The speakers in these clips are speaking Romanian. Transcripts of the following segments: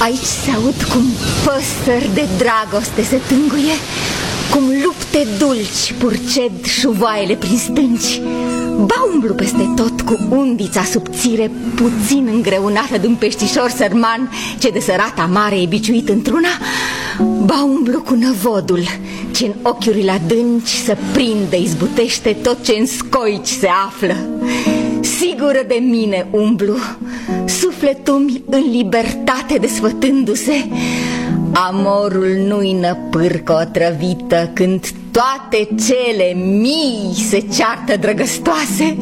Aici se aud cum păsări de dragoste se tânguie, cum lupte dulci purced șuvoaiele prin stânci. Ba umblu peste tot cu undița subțire, puțin îngreunată de un peștișor sărman ce de sărata mare e biciuit într-una. Ba umblu cu năvodul ce în ochiurile adânci să prinde, izbutește tot ce în scoici se află. Sigură de mine umblu, sufletul-mi în libertate desfătându-se. Amorul nu-i năpârcă otrăvită când toate cele mii se ceartă drăgăstoase.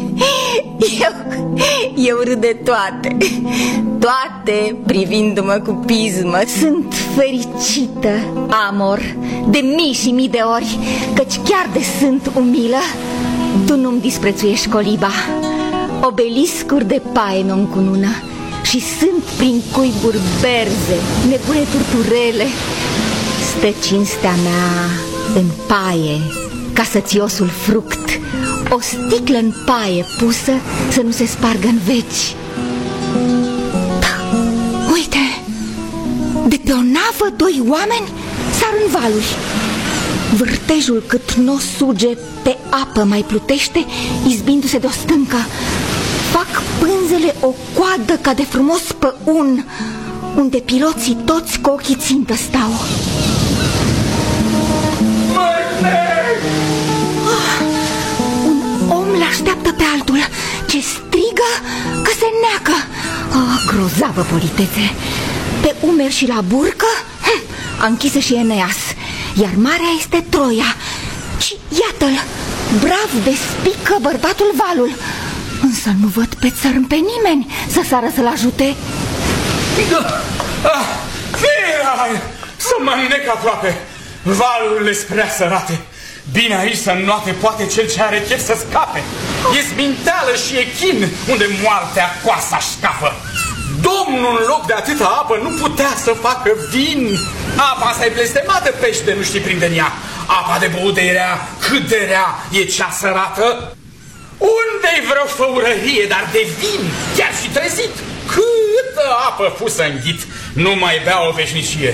Eu râd de toate, toate privindu-mă cu pismă. Sunt fericită, amor, de mii și mii de ori, căci chiar de sunt umilă, tu nu-mi disprețuiești coliba. Obeliscuri de paie mi-o încunună și sunt prin cuiburi berze, nebune turturele. Stă cinstea mea în paie, ca să-ți-osul fruct, o sticlă în paie pusă să nu se spargă în veci. Da, uite, de pe o navă doi oameni sar în valuri. Vârtejul cât n-o suge pe apă mai plutește, izbindu-se de o stâncă. Fac pânzele o coadă ca de frumos păun, unde piloții toți cu ochii țintă stau. Un om l-așteaptă pe altul, ce strigă că se neacă. Grozavă politețe. Pe umeri și la burcă a închisă și Eneas, iar marea este Troia. Și iată-l, brav despică bărbatul valul, însă nu văd pe țărm pe nimeni să sară să-l ajute. Să mă înnec aproape. Valurile spre sărate. Bine aici să înnoate poate cel ce are chef să scape. E sminteală și e chin unde moartea coasa scapă. Domnul în loc de atâta apă nu putea să facă vin. Apa asta e blestemată, pește nu știi prinde în ea. Apa de băut de rea, cât de rea e cea sărată. Unde-i vreo făurărie, dar de vin, chiar și trezit. Câtă apă pusă în ghit, nu mai bea o veșnicie.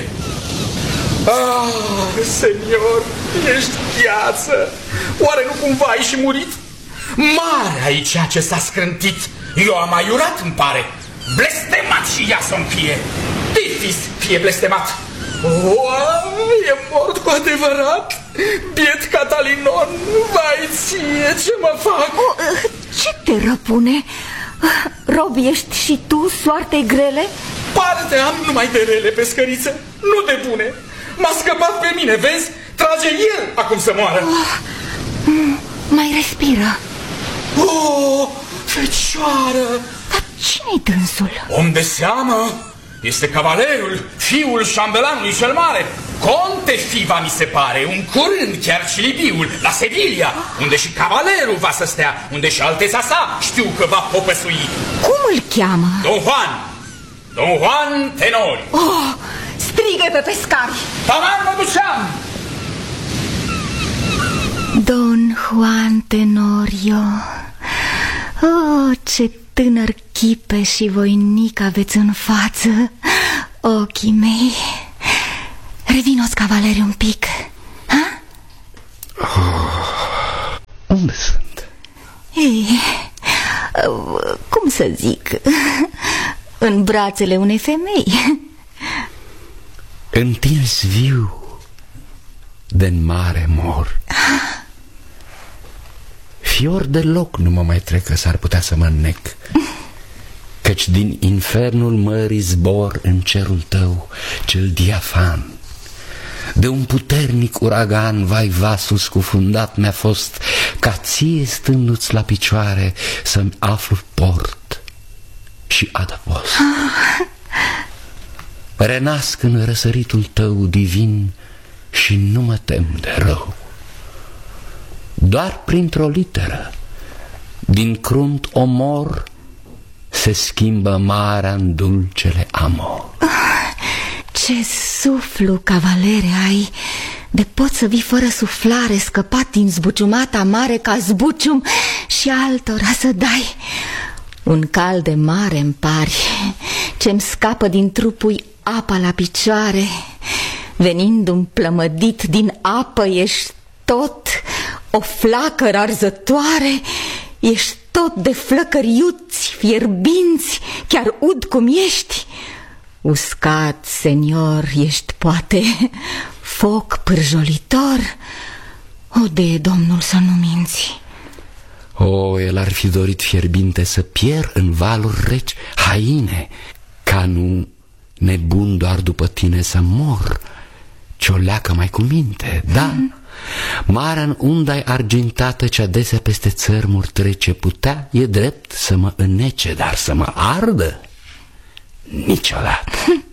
Senior, ești gheață. Oare nu cumva ai și murit? Marea e ceea ce s-a scrântit. Eu am aiurat, îmi pare. Blestemat și ea să-mi fie. Tifis fie blestemat. E mort cu adevărat? Biet Catalinon, vai ție, ce mă fac? Ce te răpune? Rob ești și tu soartei grele? Parte am numai de rele, pescăriță, nu de bune. M-a scăpat pe mine, vezi? Trage el acum să moară. Mai respiră. Fecioară! Dar cine-i dânsul? Om de seamă, este cavalerul, fiul șambelanului cel mare. Conte Fiva, mi se pare, un curând chiar și Libiul, la Sevilla, unde și cavalerul va să stea, unde și alteța sa știu că va popăsui. Cum îl cheamă? Don Juan. Don Juan Tenorio. Strigă pe pescari. Taman mă duceam. Don Juan Tenorio. Ce tânăr chipe și voinic aveți în față, ochii mei. Revino-ți, cavaleri, un pic. Ha? Unde sunt? Ei, cum să zic, în brațele unei femei. Întins viu de-n mare mor. Fior deloc nu mă mai trec, că s-ar putea să mă înnec, căci din infernul mării zbor în cerul tău cel diafan. De un puternic uragan, vai, vasul scufundat mi-a fost, ca ție stându-ți la picioare să-mi aflu port și adăpost. Renasc în răsăritul tău divin și nu mă tem de rău. Doar printr-o literă din crunt omor se schimbă marea în dulcele amor. Ce suflu, cavalere, ai, de poți să vii fără suflare, scăpat din zbuciumata mare ca zbucium și altora să dai. Un cal de mare îmi pari, Ce-mi scapă din trupul apa la picioare. Venind-mi plămădit din apă, ești tot o flacără arzătoare. Ești tot de flăcări iuți, fierbinți, chiar ud cum ești. Uscat, senior, ești poate, foc pârjolitor. O, de Domnul să nu minți. O, el ar fi dorit fierbinte să pierd în valuri reci haine, ca nu nebun doar după tine să mor, ci o leacă mai cu minte, da? Marea în unda-i argintată ce adesea peste țărmuri trece, putea, e drept, să mă înnece, dar să mă ardă? Niciodată.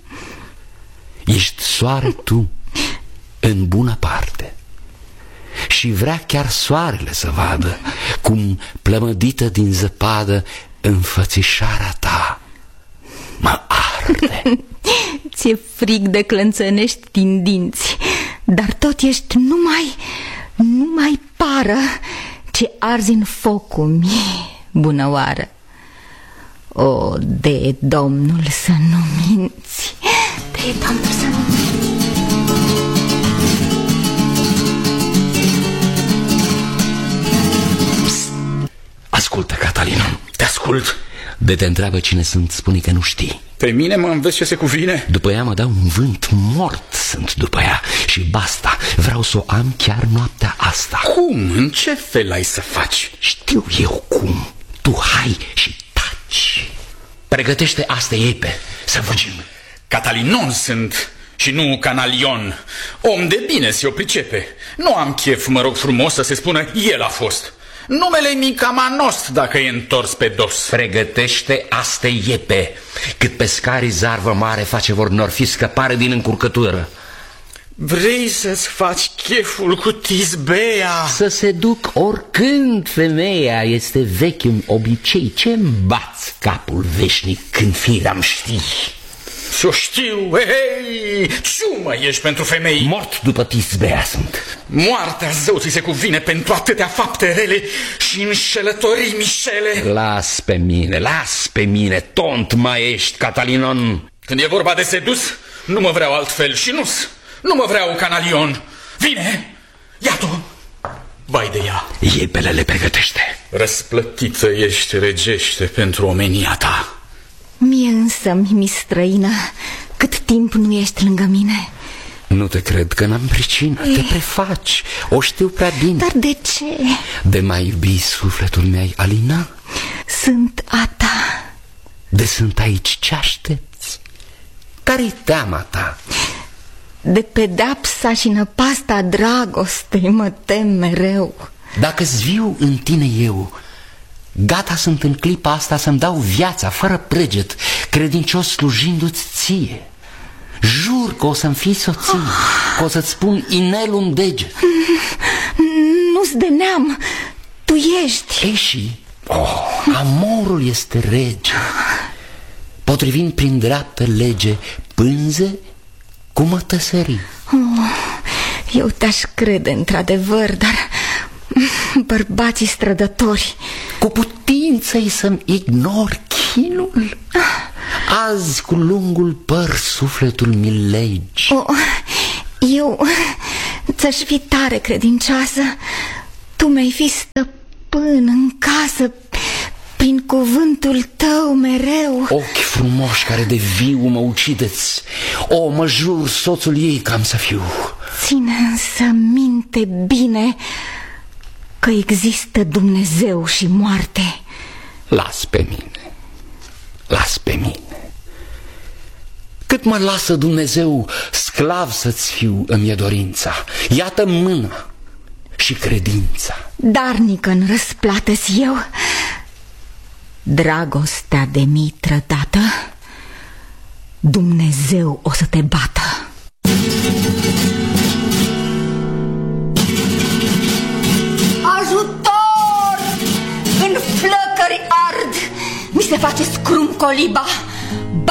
Ești soare tu, în bună parte, și vrea chiar soarele să vadă cum, plămădită din zăpadă, înfățișarea ta mă arde. Ți-e frig de clănțănești din dinți, dar tot ești numai pară ce arzi în focul mie, bună oară. O, de Domnul să nu minți, de Domnul să nu minți. Ascultă, Catalina, te ascult. De te întreabă cine sunt, spune că nu știi. Pe mine mă înveți ce se cuvine? După ea mă dau un vânt, mort sunt după ea. Și basta, vreau să o am chiar noaptea asta. Cum? În ce fel ai să faci? Știu eu cum. Tu hai și taci. Pregătește astea iepe, să fugim. Catalinon sunt și nu canalion. Om de bine se o pricepe. Nu am chef, mă rog frumos, să se spună el a fost. Numele-i Micamanost dacă e întors pe dos. Pregătește astea iepe, cât pescarii zarvă mare face vor nor fi scăpare din încurcătură. Vrei să-ți faci cheful cu Tisbea? Să se duc oricând femeia, este vechi un obicei. Ce-mi bați capul veșnic când firam știi? S-o știu, hei, ciumă ești pentru femei. Mort după Tisbea sunt. Moartea zău ți se cuvine pentru atâtea fapte rele și înșelătorii mișele. Las pe mine, tont mai ești, Catalinon. Când e vorba de sedus, nu mă vreau altfel și nu mă vreau canalion. Vine, ia-o, vai de ea. Iepele le pregătește. Răsplătită ești, regește, pentru omenia ta. Mie însă mi străină cât timp nu ești lângă mine. Nu te cred că n-am pricină, te prefaci, o știu prea bine. Dar de ce? De mai iubi sufletul mi-ai alina? Sunt a ta. De sunt aici, ce aștepți? Care-i teama ta? De pedeapsa și năpasta dragostei mă tem mereu. Dacă-ți viu în tine eu, gata sunt în clipa asta să-mi dau viața fără preget, credincios slujindu-ți ție. Jur că o să-mi fii soție, că o să-ți spun inelul în deget. Nu-s de neam, tu ești. Ei și, amorul este rege, potrivind prin dreaptă lege pânze cu mătăsării. Eu te-aș crede într-adevăr, dar bărbații strădători, cu putință-i să-mi ignori chinul? Azi cu lungul păr sufletul mi legi. Eu ți-aș fi tare credincioasă. Tu mi-ai fi stăpân în casă, prin cuvântul tău mereu. Ochi frumoși care de viu mă ucideți. Mă jur, soțul ei că am să fiu. Ține însă minte bine că există Dumnezeu și moarte. Las pe mine. Cât mă lasă Dumnezeu sclav să-ți fiu, îmi e dorința. Iată mâna și credința. Darnică-n răsplată-ți eu dragostea de mii trădată. Dumnezeu o să te bată. Ajutor! În flăcări ard, mi se face scrum coliba.